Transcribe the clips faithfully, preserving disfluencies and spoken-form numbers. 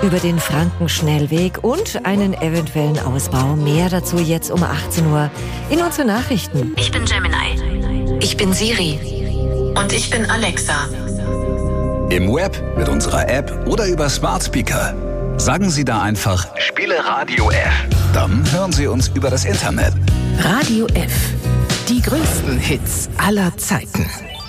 über den Frankenschnellweg und einen eventuellen Ausbau. Mehr dazu jetzt um achtzehn Uhr in unseren Nachrichten. Ich bin Gemini. Ich bin Siri. Und ich bin Alexa. Im Web, mit unserer App oder über Smart Speaker. Sagen Sie da einfach, spiele Radio F. Dann hören Sie uns über das Internet. Radio F. Die größten Hits aller Zeiten.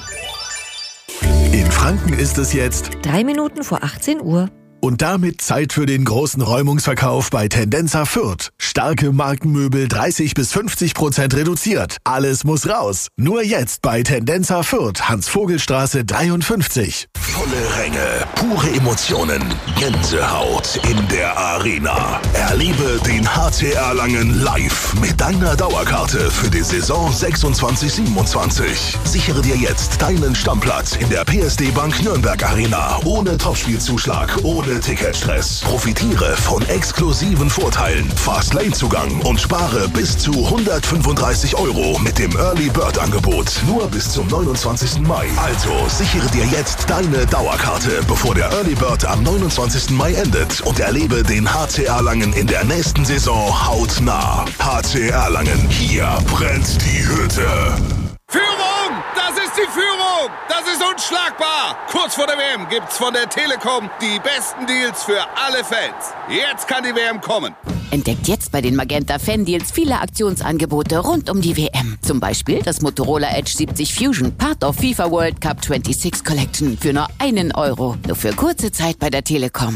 In Franken ist es jetzt Drei Minuten vor achtzehn Uhr. und damit Zeit für den großen Räumungsverkauf bei Tendenza Fürth. Starke Markenmöbel dreißig bis fünfzig Prozent reduziert. Alles muss raus. Nur jetzt bei Tendenza Fürth, Hans-Vogel-Straße dreiundfünfzig. Volle Ränge, pure Emotionen, Gänsehaut in der Arena. Erlebe den H C Erlangen live mit deiner Dauerkarte für die Saison sechsundzwanzig siebenundzwanzig. Sichere dir jetzt deinen Stammplatz in der P S D Bank Nürnberg Arena. Ohne Topspielzuschlag, ohne Ticketstress. Profitiere von exklusiven Vorteilen, Fast-Lane-Zugang und spare bis zu hundertfünfunddreißig Euro mit dem Early Bird Angebot. Nur bis zum neunundzwanzigsten Mai. Also sichere dir jetzt deine Dauerkarte, bevor der Early Bird am neunundzwanzigsten Mai endet und erlebe den H C Erlangen in der nächsten Saison hautnah. H C Erlangen, hier brennt die Hütte. Führung! Das ist die Führung! Das ist unschlagbar! Kurz vor der W M gibt's von der Telekom die besten Deals für alle Fans. Jetzt kann die W M kommen. Entdeckt jetzt bei den Magenta Fan Deals viele Aktionsangebote rund um die W M. Zum Beispiel das Motorola Edge siebzig Fusion, Part of FIFA World Cup sechsundzwanzig Collection für nur einen Euro. Nur für kurze Zeit bei der Telekom.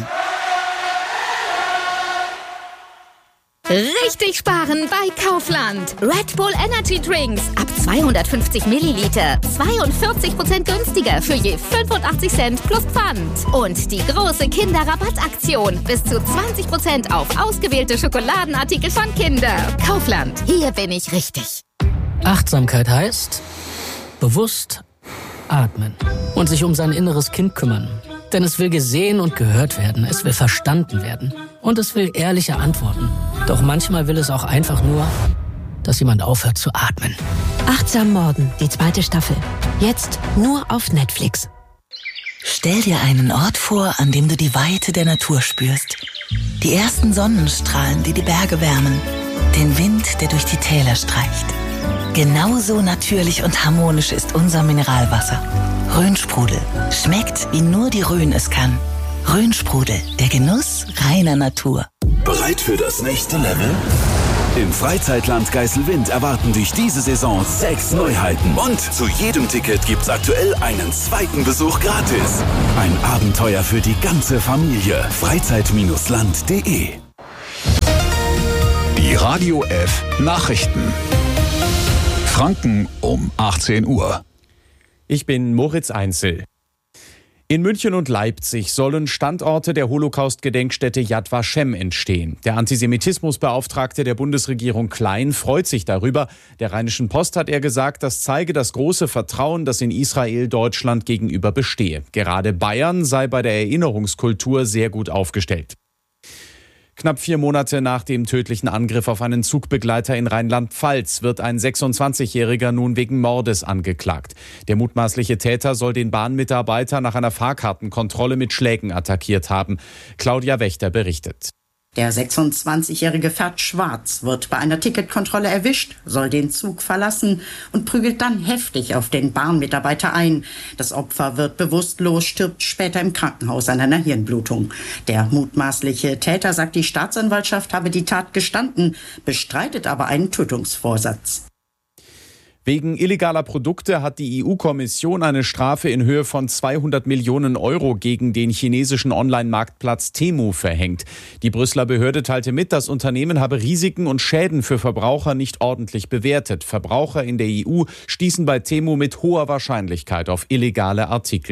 Richtig sparen bei Kaufland. Red Bull Energy Drinks ab zweihundertfünfzig Milliliter. zweiundvierzig Prozent günstiger für je fünfundachtzig Cent plus Pfand. Und die große Kinderrabattaktion. Bis zu zwanzig Prozent auf ausgewählte Schokoladenartikel von Kinder. Kaufland. Hier bin ich richtig. Achtsamkeit heißt bewusst atmen und sich um sein inneres Kind kümmern. Denn es will gesehen und gehört werden, es will verstanden werden und es will ehrliche Antworten. Doch manchmal will es auch einfach nur, dass jemand aufhört zu atmen. Achtsam Morden, die zweite Staffel. Jetzt nur auf Netflix. Stell dir einen Ort vor, an dem du die Weite der Natur spürst. Die ersten Sonnenstrahlen, die die Berge wärmen. Den Wind, der durch die Täler streicht. Genauso natürlich und harmonisch ist unser Mineralwasser. Rhönsprudel. Schmeckt, wie nur die Rhön es kann. Rhönsprudel, der Genuss reiner Natur. Bereit für das nächste Level? Im Freizeitland Geiselwind erwarten dich diese Saison sechs Neuheiten. Und zu jedem Ticket gibt's aktuell einen zweiten Besuch gratis. Ein Abenteuer für die ganze Familie. Freizeit Land punkt de. Die Radio F Nachrichten. Franken um achtzehn Uhr. Ich bin Moritz Einzel. In München und Leipzig sollen Standorte der Holocaust-Gedenkstätte Yad Vashem entstehen. Der Antisemitismusbeauftragte der Bundesregierung Klein freut sich darüber. Der Rheinischen Post hat er gesagt, das zeige das große Vertrauen, das in Israel Deutschland gegenüber bestehe. Gerade Bayern sei bei der Erinnerungskultur sehr gut aufgestellt. Knapp vier Monate nach dem tödlichen Angriff auf einen Zugbegleiter in Rheinland-Pfalz wird ein sechsundzwanzigjähriger nun wegen Mordes angeklagt. Der mutmaßliche Täter soll den Bahnmitarbeiter nach einer Fahrkartenkontrolle mit Schlägen attackiert haben. Claudia Wächter berichtet. Der sechsundzwanzigjährige fährt schwarz, wird bei einer Ticketkontrolle erwischt, soll den Zug verlassen und prügelt dann heftig auf den Bahnmitarbeiter ein. Das Opfer wird bewusstlos, stirbt später im Krankenhaus an einer Hirnblutung. Der mutmaßliche Täter sagt, die Staatsanwaltschaft habe die Tat gestanden, bestreitet aber einen Tötungsvorsatz. Wegen illegaler Produkte hat die E U-Kommission eine Strafe in Höhe von zweihundert Millionen Euro gegen den chinesischen Online-Marktplatz Temu verhängt. Die Brüsseler Behörde teilte mit, das Unternehmen habe Risiken und Schäden für Verbraucher nicht ordentlich bewertet. Verbraucher in der E U stießen bei Temu mit hoher Wahrscheinlichkeit auf illegale Artikel.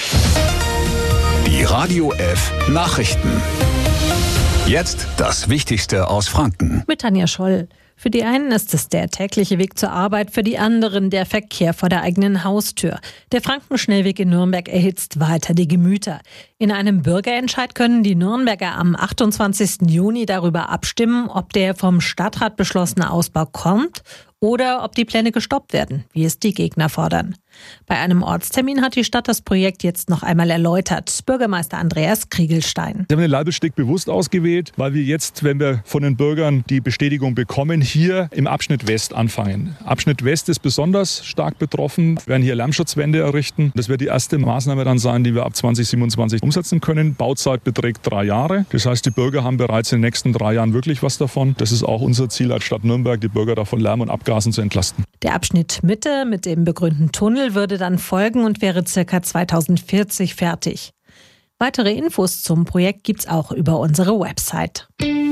Die Radio F Nachrichten. Jetzt das Wichtigste aus Franken. Mit Tanja Scholl. Für die einen ist es der tägliche Weg zur Arbeit, für die anderen der Verkehr vor der eigenen Haustür. Der Frankenschnellweg in Nürnberg erhitzt weiter die Gemüter. In einem Bürgerentscheid können die Nürnberger am achtundzwanzigsten Juni darüber abstimmen, ob der vom Stadtrat beschlossene Ausbau kommt oder ob die Pläne gestoppt werden, wie es die Gegner fordern. Bei einem Ortstermin hat die Stadt das Projekt jetzt noch einmal erläutert. Bürgermeister Andreas Kriegelstein. Wir haben den Leibelsteg bewusst ausgewählt, weil wir jetzt, wenn wir von den Bürgern die Bestätigung bekommen, hier im Abschnitt West anfangen. Abschnitt West ist besonders stark betroffen. Wir werden hier Lärmschutzwände errichten. Das wird die erste Maßnahme dann sein, die wir ab zwanzig siebenundzwanzig umsetzen können. Bauzeit beträgt drei Jahre. Das heißt, die Bürger haben bereits in den nächsten drei Jahren wirklich was davon. Das ist auch unser Ziel als Stadt Nürnberg, die Bürger davon Lärm und Abgasen zu entlasten. Der Abschnitt Mitte mit dem begrünten Tunnel würde dann folgen und wäre ca. zweitausendvierzig fertig. Weitere Infos zum Projekt gibt's auch über unsere Website.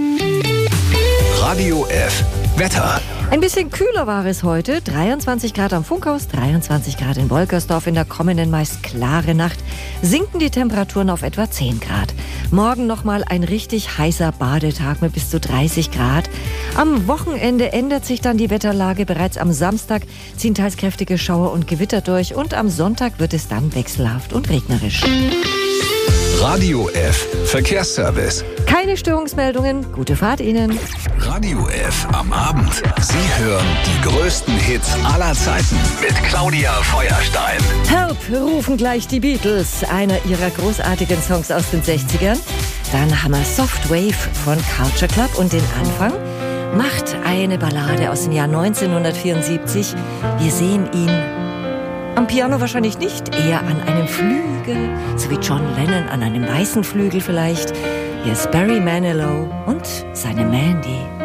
Radio F Wetter. Ein bisschen kühler war es heute. dreiundzwanzig Grad am Funkhaus, dreiundzwanzig Grad in Wolkersdorf. In der kommenden meist klare Nacht sinken die Temperaturen auf etwa zehn Grad. Morgen nochmal ein richtig heißer Badetag mit bis zu dreißig Grad. Am Wochenende ändert sich dann die Wetterlage. Bereits am Samstag ziehen teils kräftige Schauer und Gewitter durch. Und am Sonntag wird es dann wechselhaft und regnerisch. Radio F Verkehrsservice. Keine Störungsmeldungen. Gute Fahrt Ihnen. Radio F am Abend. Sie hören die größten Hits aller Zeiten mit Claudia Feuerstein. Help, rufen gleich die Beatles. Einer ihrer großartigen Songs aus den sechzigern. Dann haben wir Soft Wave von Culture Club und den Anfang macht eine Ballade aus dem Jahr neunzehnhundertvierundsiebzig. Wir sehen ihn am Piano wahrscheinlich nicht, eher an einem Flügel, so wie John Lennon an einem weißen Flügel vielleicht. Hier ist Barry Manilow und seine Mandy.